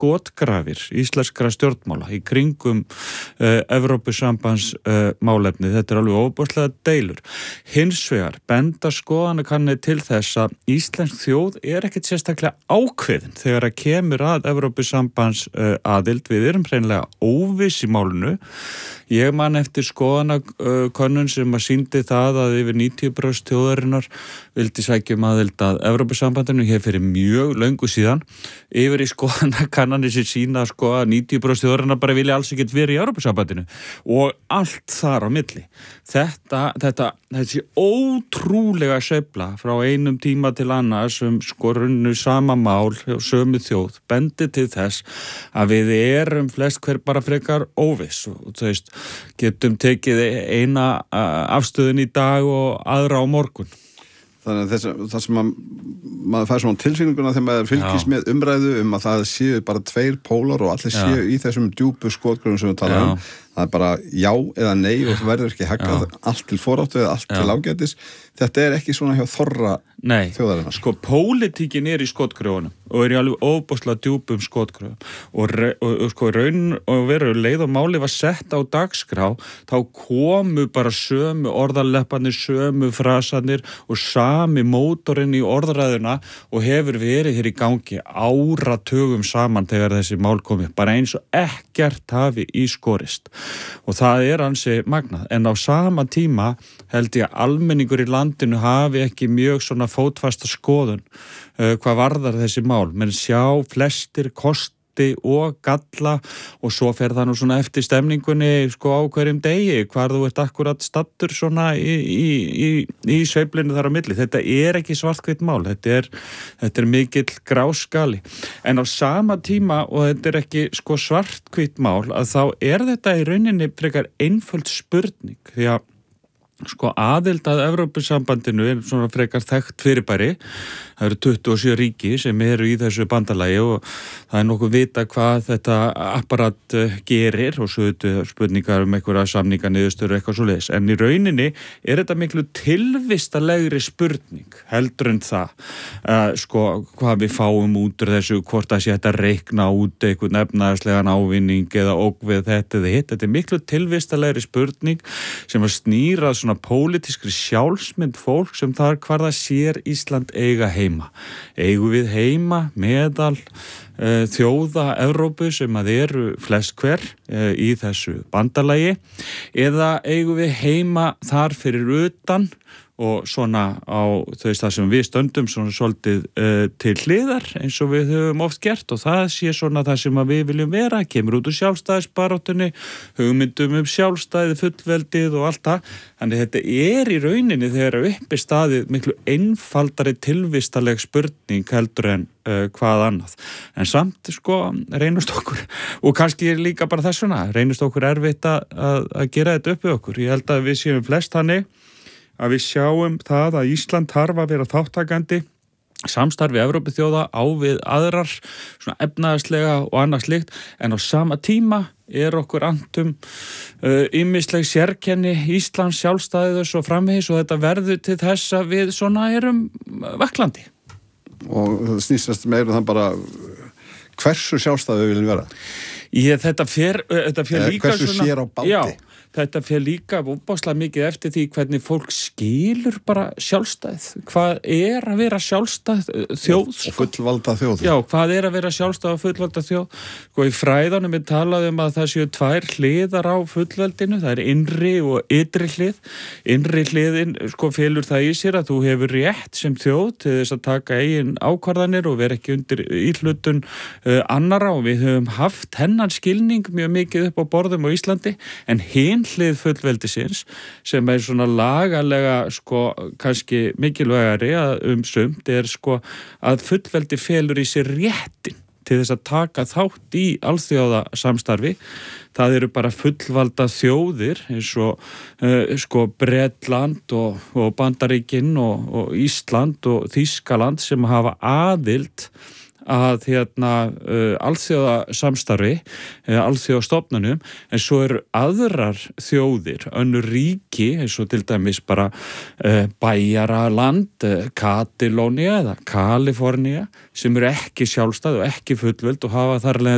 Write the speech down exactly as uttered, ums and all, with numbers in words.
skotgrafir íslenskra stjórnmála í kringum uh, Evrópusambands uh, málefni. Þetta er alveg ofboðslega deilur. Hins vegar benda skoðanakannir til þess að íslensk þjóð er ekkert sérstaklega ákveðin þegar að kemur að Evrópusambands uh, aðild. Við erum hreinlega óviss í málinu. Ég man eftir skoðanakönnun sem að sýndi það að yfir níutíu prósent þjóðarinnar vildi sækja um aðild að Evrópusambandinu hér fyrir mjög löngu síðan. Yfir í skoðanakannanir sem sýna sko að níutíu prósent þjóðarinnar bara vilja alls ekkert vera í Evrópusambandinu og allt þar á milli. Þetta, þetta, þessi ótrúlega sveifla frá einum tíma til annars um sko runnu sama mál og sömu þjóð bendi til þess að við erum flest hver bara frekar óviss og þú veist getum tekið eina afstöðun í dag og aðra á morgun. Þannig að þess, það sem að, maður fær svona tilfinninguna þegar maður fylgist Já. Með umræðu um að það séu bara tveir pólar og allir séu Já. Í þessum djúpu skotgröfum sem við tala um. Það er bara já eða nei og það verður ekki haggað allt til foráttu eða allt Já. Til ágætis. Þetta er ekki svona hjá þorra Nei, þjóðarinnar. Sko pólitíkin er í skotgröfunum og er í alveg óbúslega djúpum skotgröfum og, og, og sko raun og veru leið og máli var sett á dagskrá þá komu bara sömu orðaleppanir, sömu frasarnir og sami mótorinn í orðræðuna og hefur verið hér í gangi áratugum saman þegar þessi mál komi bara eins og ekkert hafi í skorist og það er ansi magnað en á sama tíma held ég að almenningur í landinu hafi ekki mjög svona fótfasta skoðun uh, hvað varðar þessi mál, menn sjá flestir kosti og galla og svo fer það nú svona eftir stemningunni sko á hverjum degi hvar þú ert akkurat stattur svona í, í, í, í sveiflinu þar á milli. Þetta er ekki svarthvítt mál, þetta er, þetta er mikill gráskali en á sama tíma og þetta er ekki sko svarthvítt mál að þá er þetta í rauninni frekar einföld spurning því að sko aðild að Evrópusambandinu er svona frekar þekkt fyrirbæri. Það eru tuttugu og sjö ríki sem eru í þessu bandalagi og það er nokkuð vita hvað þetta apparat gerir og svo þetta spurningar um einhverja samninga niðurstöður eitthvað svo leiðis. En í rauninni er þetta miklu tilvistalegri spurning heldur en það. Uh, sko hvað við fáum út úr þessu, hvort það sé þetta reikna út einhvern efnahagslegan ávinning eða ógvið þetta eða hitt. Þetta er miklu tilvistalegri spurning sem að snýra svona pólitískri sjálfsmynd fólk sem þar hvar það sér Ísland eiga heima. Eigum við heima meðal uh, þjóða Evrópu sem að eru flest hver uh, í þessu bandalagi eða eigum við heima þar fyrir utan og svona á þú veist það sem við stöndum svona svolítið uh, til hliðar eins og við höfum oft gert og það sé svona það sem að við viljum vera, kemur út úr sjálfstæðisbaráttunni, hugmyndum um sjálfstæði, fullveldið og allt það. Þannig þetta er í rauninni þegar uppi staðið miklu einfaldari tilvistaleg spurning heldur en uh, hvað annað. En samt sko reynast okkur og kannski er líka bara þess vegna, reynast okkur erfitt að, að, að gera þetta upp við okkur. Ég held að við séum flest þannig að við sjáum það að Ísland þarf að vera þáttakandi samstarfi Evrópuþjóða á við aðrar svona efnahagslega og annað slíkt en á sama tíma er okkur antum ýmisleg uh, sérkenni Íslands sjálfstæðið og svo framvegis og þetta verður til þess að við svona erum vaklandi. Og það snýst meira þann bara hversu sjálfstæðið við viljum vera? Ég, þetta fer, þetta fer líka hversu svona... sér á báti? Já. Þetta fer líka óbáslega mikið eftir því hvernig fólk skilur bara sjálfstæð. Hvað er að vera sjálfstæð þjóð? Og fullvalda þjóð. Já, hvað er að vera sjálfstæð og fullvalda þjóð? Sko í fræðunum við talaðum að það séu tvær hliðar á fullveldinu. Það er innri og ytri hlið. Innri hliðin sko felur það í sér að þú hefur rétt sem þjóð til þess að taka eigin ákvarðanir og vera ekki undir íhlutun uh, annara og við höfum haft hennan skilning mjög mikið upp á borðum á Íslandi en hin hlið fullveldisins sem er svona lagalega sko kannski mikilvægari að um sumt er sko að fullveldi felur í sér réttin til þess að taka þátt í alþjóðasamstarfi. Það eru bara fullvalda þjóðir eins og uh, sko Bretland og, og Bandaríkin og, og Ísland og Þýskaland sem hafa aðild að hérna uh, alþjóðasamstarfi, uh, alþjóðastofnunum, en svo eru aðrar þjóðir, önnur ríki, eins og til dæmis bara uh, Bæjaraland, uh, Katalónía eða Kalifornía, sem eru ekki sjálfstæð og ekki fullveld og hafa þar leið